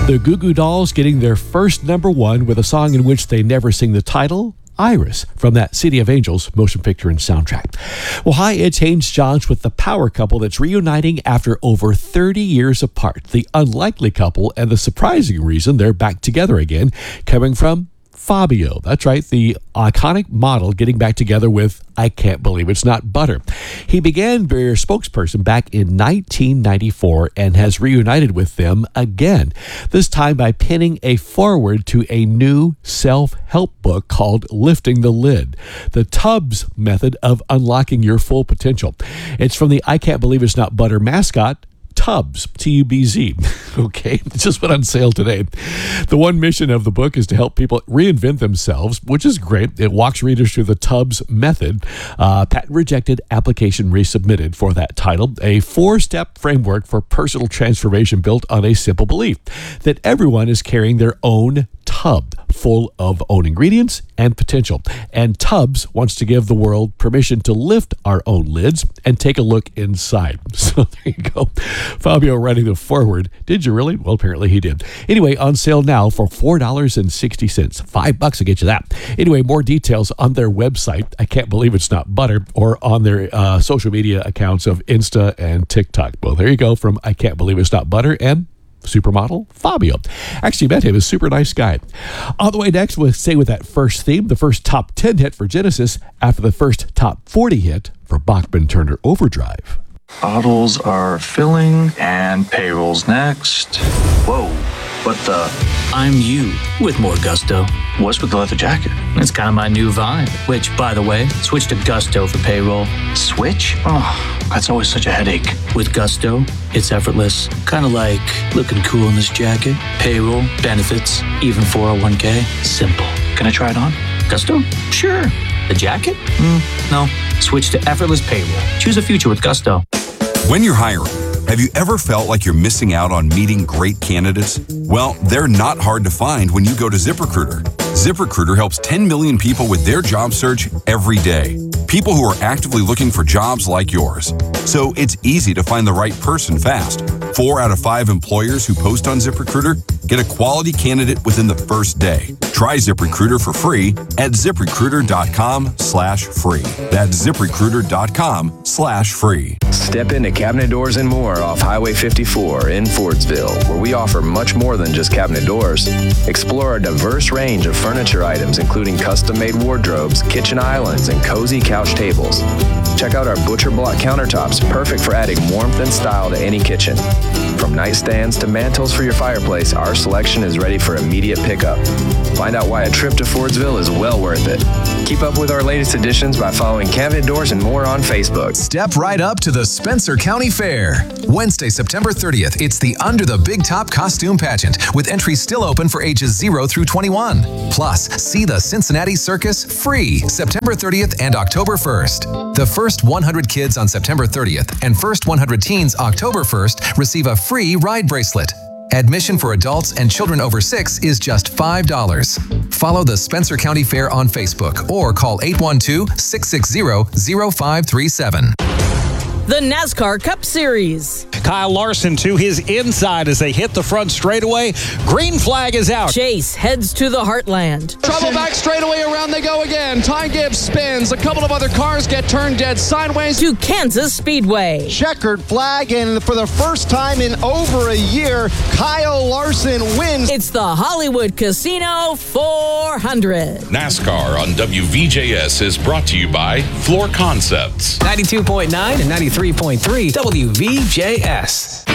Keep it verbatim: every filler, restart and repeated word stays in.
The Goo Goo Dolls getting their first number one with a song in which they never sing the title, Iris, from that City of Angels motion picture and soundtrack. Well, hi, it's Haynes Johns with the power couple that's reuniting after over thirty years apart. The unlikely couple and the surprising reason they're back together again, coming from Fabio. That's right, the iconic model getting back together with I Can't Believe It's Not Butter. He began their spokesperson back in nineteen ninety-four and has reunited with them again, this time by penning a foreword to a new self-help book called Lifting the Lid, the Tubbs Method of Unlocking Your Full Potential. It's from the I Can't Believe It's Not Butter mascot, Tubbs, T U B Z. Okay, it just went on sale today. The one mission of the book is to help people reinvent themselves, which is great. It walks readers through the Tubbs method, uh, patent rejected, application resubmitted for that title, a four-step framework for personal transformation built on a simple belief that everyone is carrying their own tub full of own ingredients and potential. And Tubbs wants to give the world permission to lift our own lids and take a look inside. So there you go. Fabio writing the foreword. Did you really? Well, apparently he did. Anyway, on sale now for four dollars and sixty cents. Five bucks to get you that. Anyway, more details on their website. I Can't Believe It's Not Butter, or on their uh, social media accounts of Insta and TikTok. Well, there you go, from I Can't Believe It's Not Butter and supermodel Fabio. Actually met him. He's a super nice guy. On the way next, we'll stay with that first theme, the first top ten hit for Genesis after the first top forty hit for Bachman Turner Overdrive. Bottles are filling and payroll's next. Whoa, what the? I'm you with more gusto. What's with the leather jacket? It's kind of my new vibe, which, by the way, switch to Gusto for payroll. Switch? Oh, that's always such a headache. With Gusto, it's effortless. Kind of like looking cool in this jacket. Payroll, benefits, even four oh one k. Simple. Can I try it on? Gusto? Sure. The jacket? Mm, no. Switch to effortless payroll. Choose a future with Gusto. When you're hiring, have you ever felt like you're missing out on meeting great candidates? Well, they're not hard to find when you go to ZipRecruiter. ZipRecruiter helps ten million people with their job search every day. People who are actively looking for jobs like yours. So it's easy to find the right person fast. Four out of five employers who post on ZipRecruiter get a quality candidate within the first day. Try ZipRecruiter for free at ZipRecruiter.com slash free. That's ZipRecruiter.com slash free. Step into Cabinet Doors and More off Highway fifty-four in Fordsville, where we offer much more than just cabinet doors. Explore a diverse range of furniture items, including custom-made wardrobes, kitchen islands, and cozy couch tables. Check out our butcher block countertops, perfect for adding warmth and style to any kitchen. From nightstands to mantles for your fireplace, our selection is ready for immediate pickup. Find out why a trip to Fordsville is well worth it. Keep up with our latest additions by following Cabinet Doors and More on Facebook. Step right up to the Spencer County Fair. Wednesday, September thirtieth, it's the Under the Big Top Costume Pageant, with entries still open for ages zero through twenty-one. Plus, see the Cincinnati Circus free September thirtieth and October first. The first one hundred kids on September thirtieth and first one hundred teens October first receive a free ride bracelet. Admission for adults and children over six is just five dollars. Follow the Spencer County Fair on Facebook or call eight one two, six six zero, zero five three seven. The NASCAR Cup Series. Kyle Larson to his inside as they hit the front straightaway. Green flag is out. Chase heads to the Heartland. Trouble back straightaway, around they go again. Ty Gibbs spins. A couple of other cars get turned dead sideways. To Kansas Speedway. Checkered flag, and for the first time in over a year, Kyle Larson wins. It's the Hollywood Casino four hundred. NASCAR on W V J S is brought to you by Floor Concepts. ninety-two point nine and ninety-three point three W V J S.